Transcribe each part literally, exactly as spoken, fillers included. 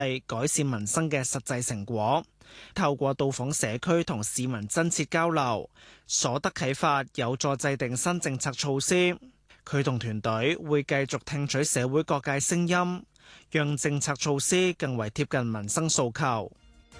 係改善民生嘅實際成果。透過到訪社區同市民真切交流，所得啟發有助制定新政策措施。佢同團隊會繼續聽取社會各界聲音，讓政策措施更為貼近民生訴求。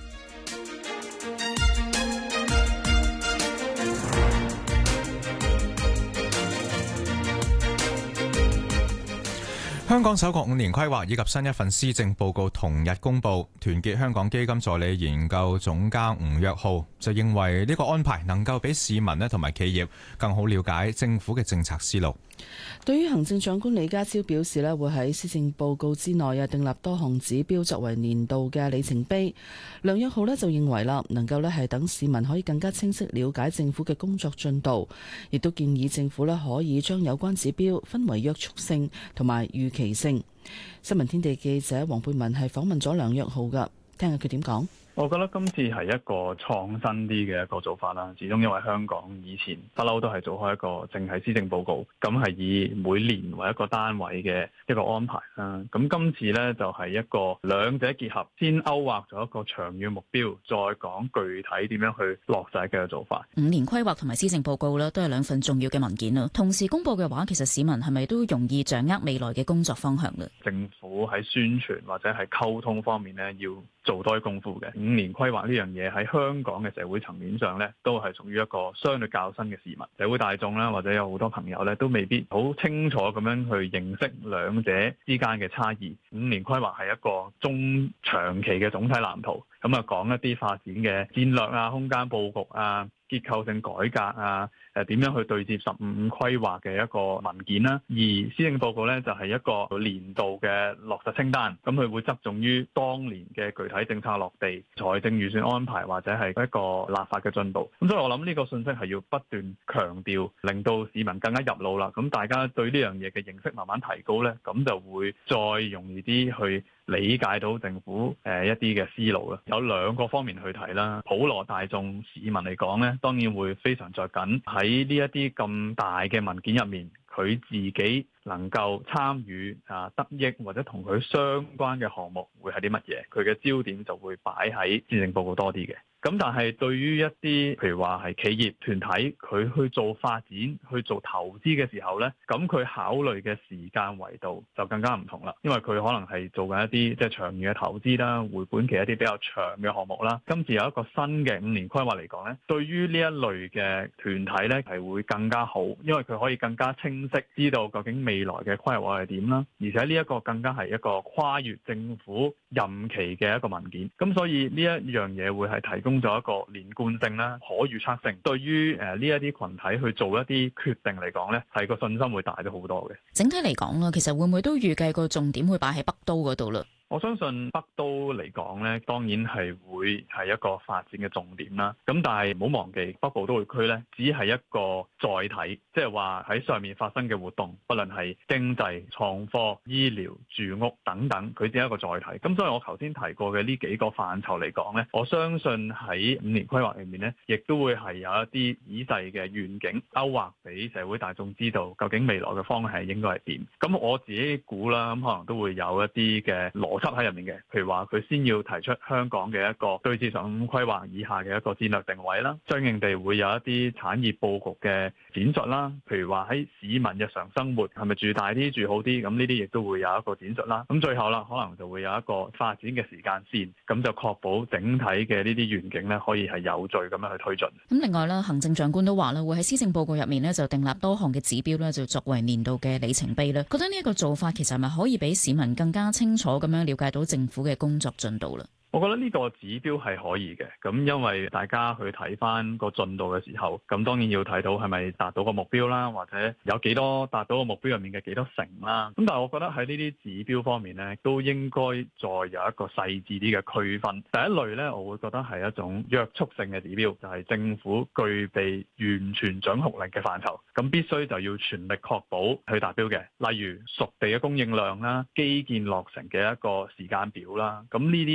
香港首個五年規劃以及新一份施政報告同日公布，團結香港基金助理研究總監吳約浩就認為呢個安排能夠俾市民咧同埋企業更好了解政府嘅政策思路。 對於行政長官李家超表示咧，會喺施政報告之內啊訂立多項指標作為年度嘅里程碑。梁約浩咧就認為啦，能夠咧係等市民可以更加清晰了解政府嘅工作進度，亦都建議政府咧可以將有關指標分為約束性同埋預期性。新聞天地記者黃貝文係訪問咗梁約浩噶，聽下佢點講。 我覺得今次係一個創新啲嘅一個做法啦。始終因為香港以前不嬲都係做開一個淨係施政報告，咁係以每年為一個單位嘅一個安排啦。咁今次呢，就係一個兩者結合，先勾畫咗一個長遠目標，再講具體點樣去落實嘅做法。 五年規劃同埋施政報告呢，都係兩份重要嘅文件啦。同時公佈嘅話，其實市民係咪都容易掌握未來嘅工作方向呢？ 政府喺宣傳或者係溝通方面呢，要做多啲功夫嘅。五年規劃呢樣嘢喺香港嘅社會層面上咧，都係屬於一個相對較新嘅市民，社會大眾啦，或者有好多朋友咧，都未必好清楚咁樣去認識兩者之間嘅差異。五年規劃係一個中長期嘅總體藍圖，咁啊講一啲發展嘅戰略啊、空間佈局啊、結構性改革啊，誒點樣去對接十五五規劃嘅一個文件啦。而施政報告咧就係一個年度嘅落實清單，咁佢會側重於當年嘅具體政策落地、財政預算安排或者係一個立法嘅進度。咁所以我諗呢個信息係要不斷強調，令到市民更加入腦啦。咁大家對呢樣嘢嘅認識慢慢提高咧，咁就會再容易啲去理解到政府誒一啲嘅思路啦。有兩個方面去睇啦。普羅大眾市民嚟講咧，當然會非常着緊喺呢一啲咁大嘅文件入面，佢自己能夠參與啊得益或者同佢相關嘅項目會係啲乜嘢，佢嘅焦點就會擺喺施政報告多啲嘅。咁但係對於一啲譬如話係企業團體，佢去做發展、去做投資嘅時候呢，咁佢考慮嘅時間維度就更加唔同啦。因為佢可能係做緊一啲即係長遠嘅投資啦，回本期一啲比較長嘅項目啦。今次有一個新嘅五年規劃嚟講呢，對於呢一類嘅團體呢係會更加好，因為佢可以更加清晰知道究竟未來嘅規劃係點啦。而且呢一個更加係一個跨越政府任期嘅一個文件。咁所以呢一樣嘢會係提供咗一個連貫性啦、可預測性，對於誒呢一啲群體去做一啲決定嚟講咧，係個信心會大咗好多嘅。 整體嚟講啦，其實會唔會都預計個重點會擺喺北都嗰度啦？ 我相信北都嚟講咧，當然係會係一個發展嘅重點啦。咁但係唔好忘記北部都會區咧，只係一個載體，即係話喺上面發生嘅活動，不論係經濟、創科、醫療、住屋等等，佢只係一個載體。咁所以我頭先提過嘅呢幾個範疇嚟講咧，我相信喺五年規劃裏面咧，亦都會係有一啲仔細嘅願景勾畫俾社會大眾知道，究竟未來嘅方向應該係點。咁我自己估啦，咁可能都會有一啲嘅邏輯喺入面嘅，譬如話佢先要提出香港嘅一個對接十五規劃以下嘅一個戰略定位啦，相應地會有一啲產業佈局嘅展述啦，譬如話喺市民日常生活係咪住大啲住好啲，咁呢啲亦都會有一個展述啦。咁最後啦，可能就會有一個發展嘅時間線，咁就確保整體嘅呢啲願景咧可以係有序咁樣去推進。 咁另外啦，行政長官都話啦，會喺施政報告入面咧就訂立多項嘅指標咧，就作為年度嘅里程碑啦。覺得呢一個做法其實係咪可以俾市民更加清楚咁樣了解到政府嘅工作進度啦？ 我覺得呢個指標係可以嘅，咁因為大家去睇翻個進度嘅時候，咁當然要睇到係咪達到個目標啦，或者有幾多達到個目標入面嘅幾多成啦。咁但係我覺得喺呢啲指標方面呢，都應該再有一個細緻啲嘅區分。第一類呢，我會覺得係一種約束性嘅指標，就係政府具備完全掌控力嘅範疇，咁必須就要全力確保去達標嘅。例如熟地嘅供應量啦、基建落成嘅一個時間表啦，咁呢啲就應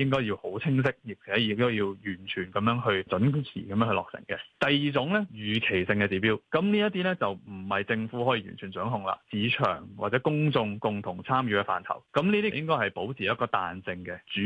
應該要好清晰，而且亦都要完全咁樣去準時咁樣去落成嘅。第二種咧，預期性嘅指標，咁呢一啲咧就唔係政府可以完全掌控啦，市場或者公眾共同參與嘅範疇。咁呢啲應該係保持一個彈性嘅，主